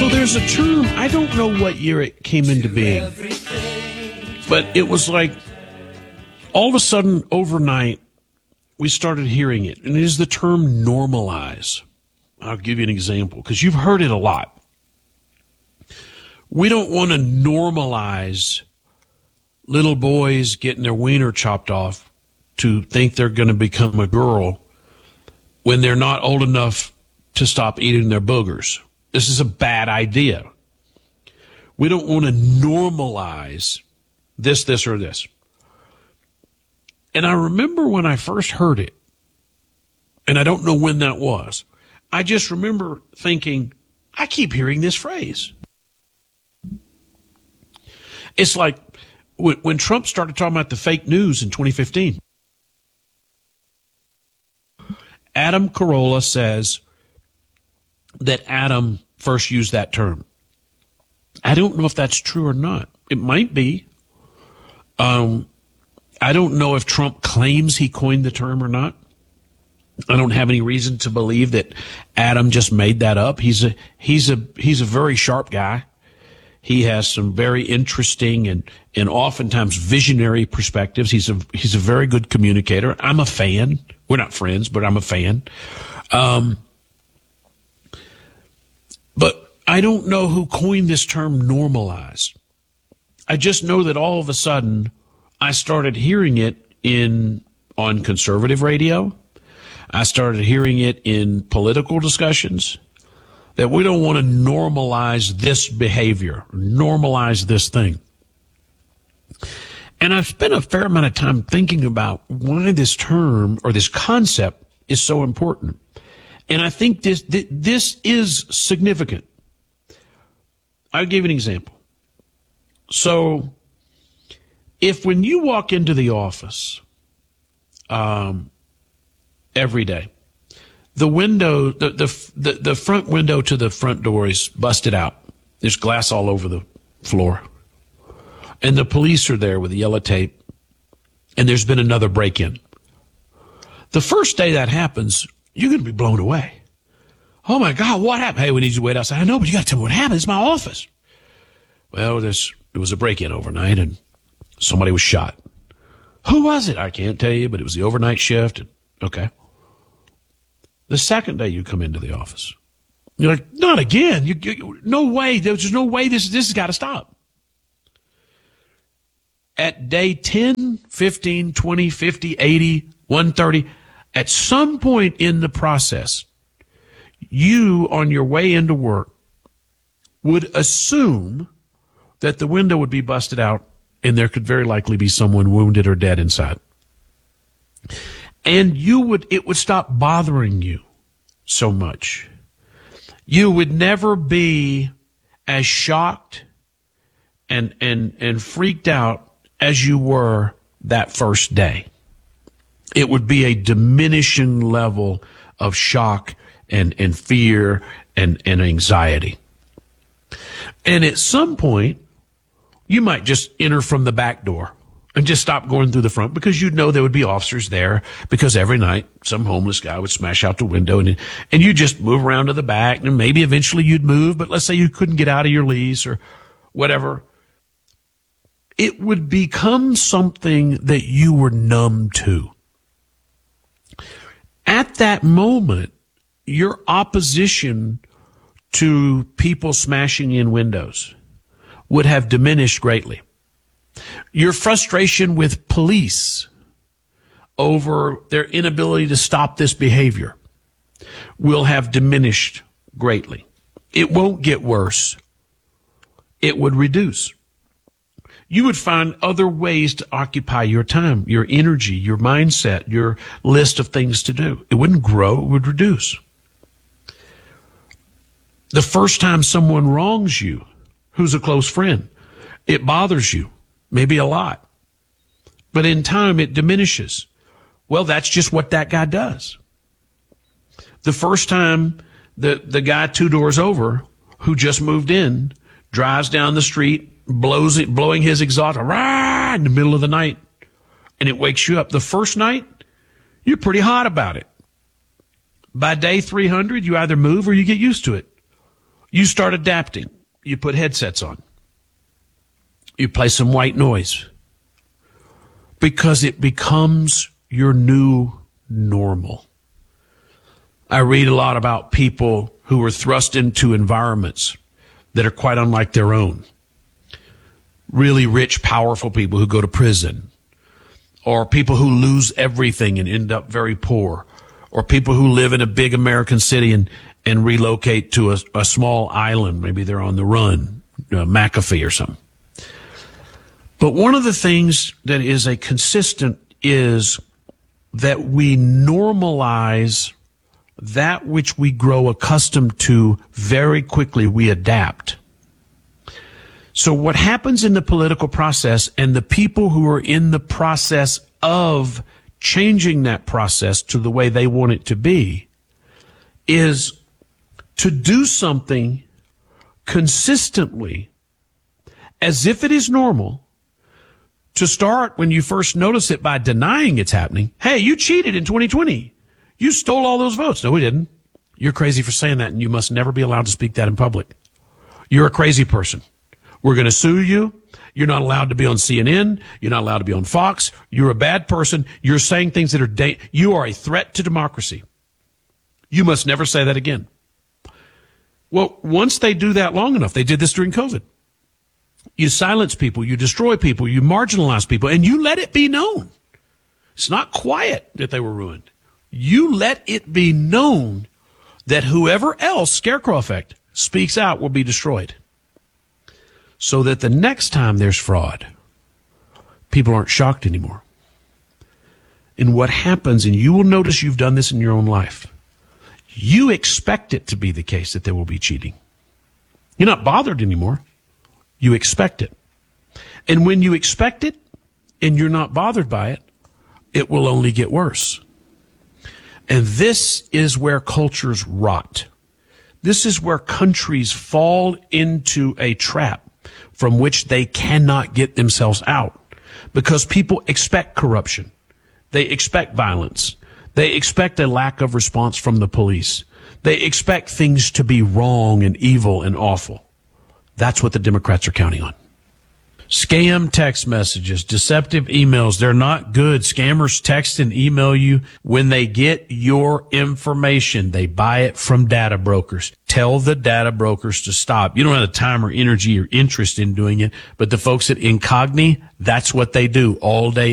So there's a term, I don't know what year it came into being, but it was like all of a sudden overnight we started hearing it, and it is the term normalize. I'll give you an example because you've heard it a lot. We don't want to normalize little boys getting their wiener chopped off to think they're going to become a girl when they're not old enough to stop eating their boogers. This is a bad idea. We don't want to normalize this, or this. And I remember when I first heard it, and I don't know when that was, I just remember thinking, I keep hearing this phrase. It's like when Trump started talking about the fake news in 2015. Adam Carolla says that Adam first used that term. I don't know if that's true or not. It might be. I don't know if Trump claims he coined the term or not. I don't have any reason to believe that Adam just made that up. He's a very sharp guy. He has some very interesting and oftentimes visionary perspectives. He's a very good communicator. I'm a fan. We're not friends, but I'm a fan. But I don't know who coined this term normalize. I just know that all of a sudden I started hearing it on conservative radio. I started hearing it in political discussions, that we don't want to normalize this behavior, normalize this thing. And I've spent a fair amount of time thinking about why this term or this concept is so important. And I think this is significant. I'll give you an example. So if when you walk into the office every day, the window, the front window to the front door is busted out. There's glass all over the floor. And the police are there with the yellow tape. And there's been another break-in. The first day that happens, you're going to be blown away. Oh, my God, what happened? Hey, we need you to wait outside. I know, but you got to tell me what happened. It's my office. Well, it was a break-in overnight, and somebody was shot. Who was it? I can't tell you, but it was the overnight shift. Okay. The second day you come into the office, you're like, not again. No way. There's no way this has got to stop. At day 10, 15, 20, 50, 80, 130, at some point in the process, you, on your way into work, would assume that the window would be busted out and there could very likely be someone wounded or dead inside. And it would stop bothering you so much. You would never be as shocked and freaked out as you were that first day. It would be a diminishing level of shock and fear and anxiety. And at some point, you might just enter from the back door and just stop going through the front because you'd know there would be officers there because every night some homeless guy would smash out the window and you just move around to the back and maybe eventually you'd move, but let's say you couldn't get out of your lease or whatever. It would become something that you were numb to. At that moment, your opposition to people smashing in windows would have diminished greatly. Your frustration with police over their inability to stop this behavior will have diminished greatly. It won't get worse. It would reduce. You would find other ways to occupy your time, your energy, your mindset, your list of things to do. It wouldn't grow, it would reduce. The first time someone wrongs you, who's a close friend, it bothers you, maybe a lot. But in time, it diminishes. Well, that's just what that guy does. The first time the guy 2 doors over who just moved in drives down the street, blowing his exhaust rah, in the middle of the night, and it wakes you up. The first night, you're pretty hot about it. By day 300, you either move or you get used to it. You start adapting. You put headsets on. You play some white noise. Because it becomes your new normal. I read a lot about people who are thrust into environments that are quite unlike their own. Really rich, powerful people who go to prison, or people who lose everything and end up very poor, or people who live in a big American city and relocate to a small island. Maybe they're on the run, McAfee or something. But one of the things that is a consistent is that we normalize that which we grow accustomed to very quickly. We adapt. So what happens in the political process, and the people who are in the process of changing that process to the way they want it to be, is to do something consistently as if it is normal. To start when you first notice it by denying it's happening. Hey, you cheated in 2020. You stole all those votes. No, we didn't. You're crazy for saying that, and you must never be allowed to speak that in public. You're a crazy person. We're going to sue you. You're not allowed to be on CNN. You're not allowed to be on Fox. You're a bad person. You're saying things that are you are a threat to democracy. You must never say that again. Well, once they do that long enough, they did this during COVID. You silence people, you destroy people, you marginalize people, and you let it be known. It's not quiet that they were ruined. You let it be known that whoever else, scarecrow effect, speaks out will be destroyed. So that the next time there's fraud, people aren't shocked anymore. And what happens, and you will notice you've done this in your own life, you expect it to be the case that there will be cheating. You're not bothered anymore. You expect it. And when you expect it and you're not bothered by it, it will only get worse. And this is where cultures rot. This is where countries fall into a trap from which they cannot get themselves out, because people expect corruption. They expect violence. They expect a lack of response from the police. They expect things to be wrong and evil and awful. That's what the Democrats are counting on. Scam text messages, deceptive emails, they're not good. Scammers text and email you when they get your information. They buy it from data brokers. Tell the data brokers to stop. You don't have the time or energy or interest in doing it, but the folks at Incogni, that's what they do all day